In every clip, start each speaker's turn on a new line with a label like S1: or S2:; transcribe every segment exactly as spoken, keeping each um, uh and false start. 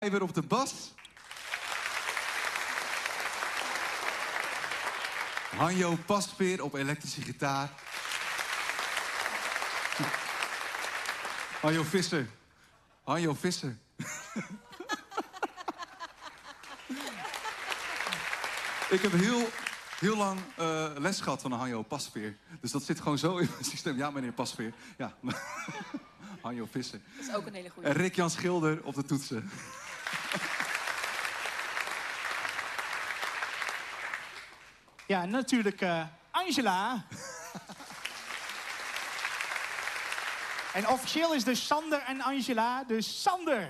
S1: Weer op de bas. Hanjo Pasveer op elektrische gitaar. Hanjo Visser. Hanjo Visser. Ik heb heel, heel lang uh, les gehad van een Hanjo Pasveer. Dus dat zit gewoon zo in mijn systeem. Ja, meneer Pasveer. Ja. Hanjo Visser.
S2: Dat is ook een hele goede.
S1: En Rick-Jan Schilder op de toetsen.
S3: Ja, natuurlijk uh, Angela. En officieel is dus Sander en Angela, dus Sander.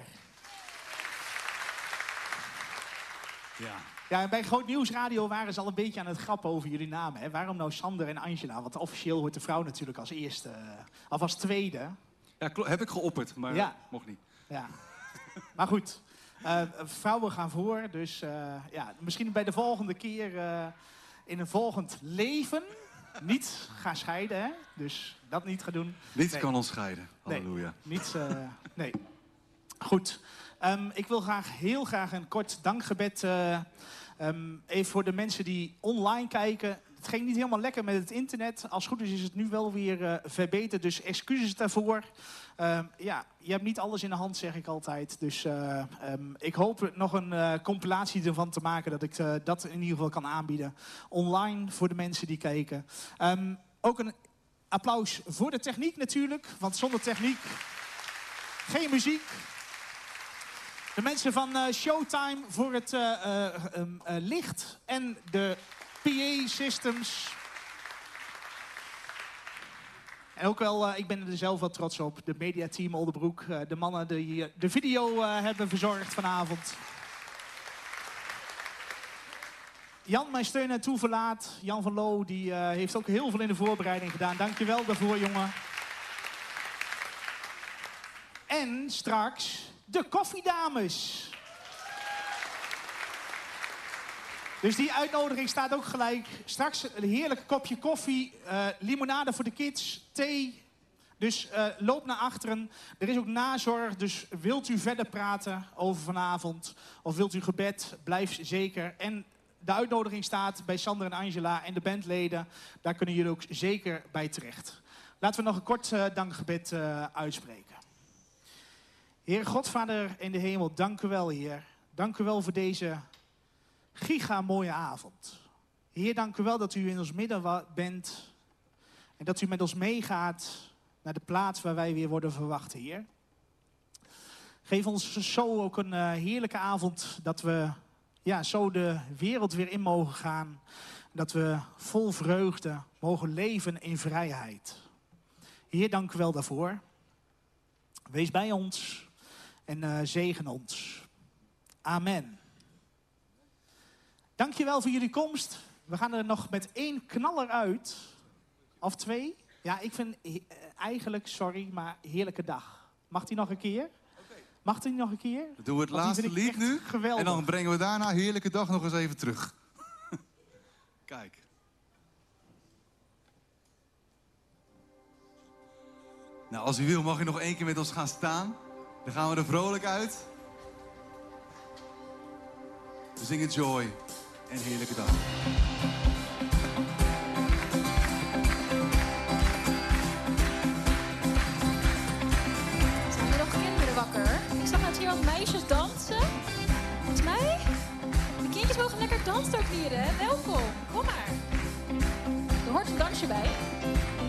S1: Ja.
S3: Ja, bij Groot Nieuwsradio waren ze al een beetje aan het grappen over jullie namen. Hè? Waarom nou Sander en Angela? Want officieel hoort de vrouw natuurlijk als eerste, uh, of als tweede.
S1: Ja, heb ik geopperd, maar ja. mocht niet.
S3: Ja, maar goed. Uh, vrouwen gaan voor, dus uh, ja, misschien bij de volgende keer... Uh, in een volgend leven niet gaan scheiden, hè? Dus dat niet gaan doen.
S1: Niets
S3: nee.
S1: kan ons scheiden. Halleluja.
S3: Nee, niets, uh, nee. Goed. Um, ik wil graag, heel graag een kort dankgebed. Uh, um, even voor de mensen die online kijken. Het ging niet helemaal lekker met het internet. Als het goed is, is het nu wel weer uh, verbeterd. Dus excuses daarvoor. Uh, ja, je hebt niet alles in de hand, zeg ik altijd. Dus uh, um, ik hoop nog een uh, compilatie ervan te maken... dat ik uh, dat in ieder geval kan aanbieden. Online voor de mensen die kijken. Um, ook een applaus voor de techniek natuurlijk. Want zonder techniek geen muziek. De mensen van uh, Showtime voor het uh, uh, um, uh, licht en de P A-systems. En ook wel, uh, ik ben er zelf wel trots op, de mediateam Oldenbroek. Uh, de mannen die uh, de video uh, hebben verzorgd vanavond. Jan, mijn steun en toeverlaat. Jan van Loo, die uh, heeft ook heel veel in de voorbereiding gedaan. Dankjewel daarvoor, jongen. En straks de koffiedames. Dus die uitnodiging staat ook gelijk. Straks een heerlijk kopje koffie, uh, limonade voor de kids, thee. Dus uh, loop naar achteren. Er is ook nazorg, dus wilt u verder praten over vanavond... of wilt u gebed, blijf zeker. En de uitnodiging staat bij Sander en Angela en de bandleden. Daar kunnen jullie ook zeker bij terecht. Laten we nog een kort uh, dankgebed uh, uitspreken. Heer Godvader in de hemel, dank u wel, Heer. Dank u wel voor deze... giga mooie avond. Heer, dank u wel dat u in ons midden bent. En dat u met ons meegaat naar de plaats waar wij weer worden verwacht, Heer. Geef ons zo ook een uh, heerlijke avond. Dat we ja, zo de wereld weer in mogen gaan. Dat we vol vreugde mogen leven in vrijheid. Heer, dank u wel daarvoor. Wees bij ons en uh, zegen ons. Amen. Dankjewel voor jullie komst. We gaan er nog met één knaller uit. Of twee. Ja, ik vind he- eigenlijk, sorry, maar heerlijke dag. Mag die nog een keer? Okay. Mag die nog een keer?
S1: Dan doen we het laatste lied nu.
S3: Geweldig.
S1: En dan brengen we daarna heerlijke dag nog eens even terug. Kijk. Nou, als u wil mag u nog één keer met ons gaan staan. Dan gaan we er vrolijk uit. We zingen Joy. Een heerlijke dag.
S2: Zijn er nog kinderen wakker? Ik zag net hier wat meisjes dansen. Volgens mij. De kindjes mogen lekker dansen ook hier, hè? Welkom. Kom maar. Er hoort een dansje bij.